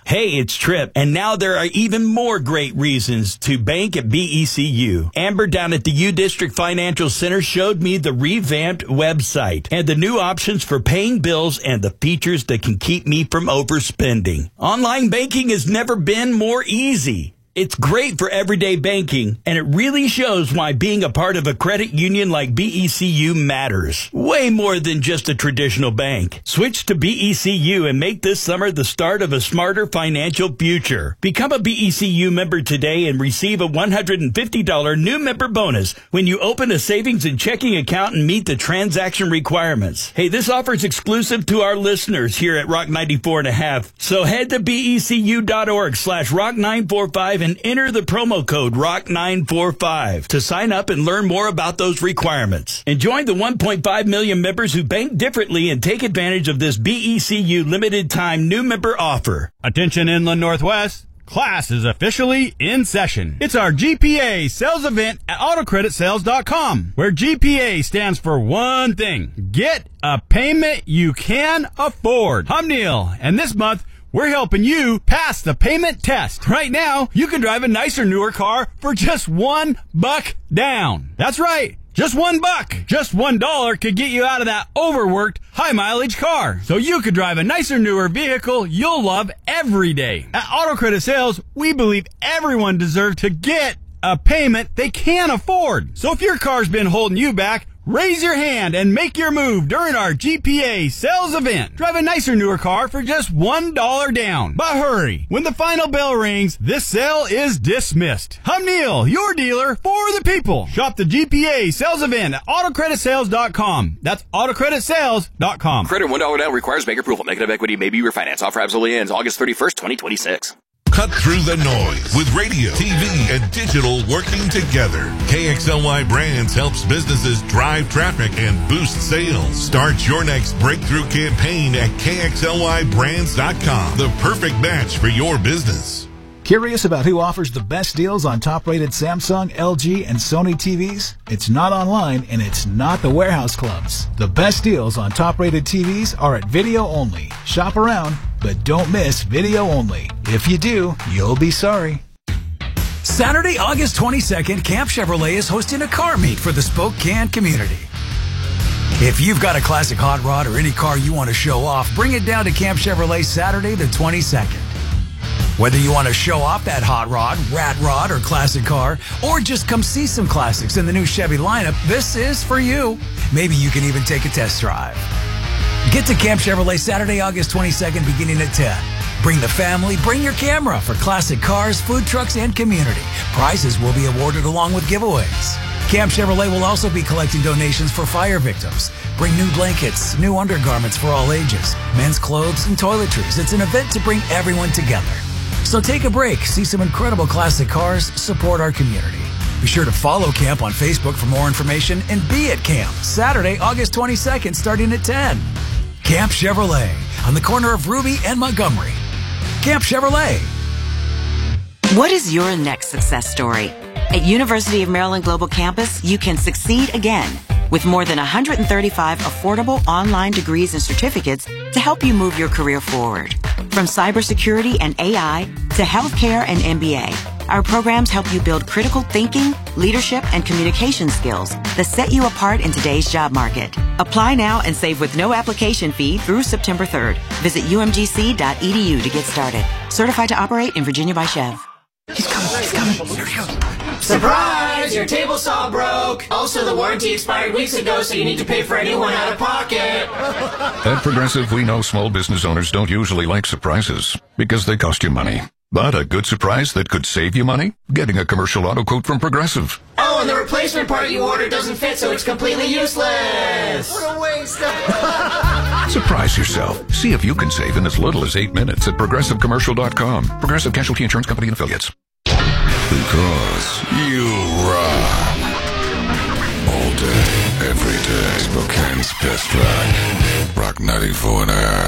Hey, it's Trip, and now there are even more great reasons to bank at BECU. Amber down at the U District Financial Center showed me the revamped website and the new options for paying bills and the features that can keep me from overspending. Online banking has never been more easy. It's great for everyday banking, and it really shows why being a part of a credit union like BECU matters. Way more than just a traditional bank. Switch to BECU and make this summer the start of a smarter financial future. Become a BECU member today and receive a $150 new member bonus when you open a savings and checking account and meet the transaction requirements. Hey, this offer is exclusive to our listeners here at Rock 94.5. So head to becu.org/rock945 and enter the promo code ROCK945 to sign up and learn more about those requirements. And join the 1.5 million members who bank differently and take advantage of this BECU limited time new member offer. Attention Inland Northwest. Class is officially in session. It's our GPA sales event at AutoCreditSales.com, where GPA stands for one thing. Get a payment you can afford. I'm Neil, and this month, we're helping you pass the payment test. Right now, you can drive a nicer, newer car for just $1 down. That's right. Just $1. Just $1 could get you out of that overworked, high-mileage car. So you could drive a nicer, newer vehicle you'll love every day. At Auto Credit Sales, we believe everyone deserves to get a payment they can afford. So if your car's been holding you back, raise your hand and make your move during our GPA sales event. Drive a nicer, newer car for just $1 down. But hurry, when the final bell rings, this sale is dismissed. I'm Neil, your dealer for the people. Shop the GPA sales event at AutoCreditSales.com. That's AutoCreditSales.com. Credit $1 down requires bank approval. Negative equity may be refinanced. Offer absolutely ends August 31st, 2026. Cut through the noise with radio, TV, and digital working together. KXLY Brands helps businesses drive traffic and boost sales. Start your next breakthrough campaign at KXLYBrands.com. The perfect match for your business. Curious about who offers the best deals on top-rated Samsung, LG, and Sony TVs? It's not online, and it's not the warehouse clubs. The best deals on top-rated TVs are at Video Only. Shop around, but don't miss Video Only. If you do, you'll be sorry. Saturday, August 22nd, Camp Chevrolet is hosting a car meet for the Spokane community. If you've got a classic hot rod or any car you want to show off, bring it down to Camp Chevrolet Saturday the 22nd. Whether you want to show off that hot rod, rat rod, or classic car, or just come see some classics in the new Chevy lineup, this is for you. Maybe you can even take a test drive. Get to Camp Chevrolet Saturday, August 22nd, beginning at 10. Bring the family, bring your camera for classic cars, food trucks, and community. Prizes will be awarded along with giveaways. Camp Chevrolet will also be collecting donations for fire victims. Bring new blankets, new undergarments for all ages, men's clothes, and toiletries. It's an event to bring everyone together. So take a break, see some incredible classic cars, support our community. Be sure to follow Camp on Facebook for more information and be at Camp Saturday, August 22nd, starting at 10. Camp Chevrolet on the corner of Ruby and Montgomery. Camp Chevrolet. What is your next success story? At University of Maryland Global Campus, you can succeed again with more than 135 affordable online degrees and certificates to help you move your career forward. From cybersecurity and AI to healthcare and MBA, our programs help you build critical thinking, leadership, and communication skills that set you apart in today's job market. Apply now and save with no application fee through September 3rd. Visit umgc.edu to get started. Certified to operate in Virginia by Chev. He's coming. Here he goes. Surprise! Your table saw broke. Also, the warranty expired weeks ago, so you need to pay for a new one out of pocket. At Progressive, we know small business owners don't usually like surprises because they cost you money. But a good surprise that could save you money? Getting a commercial auto quote from Progressive. Oh, and the replacement part you ordered doesn't fit, so it's completely useless. What a waste. Surprise yourself. See if you can save in as little as 8 minutes at ProgressiveCommercial.com. Progressive Casualty Insurance Company and Affiliates. Because you rock. All day, every day. Spokane's best rock. Rock 94.5.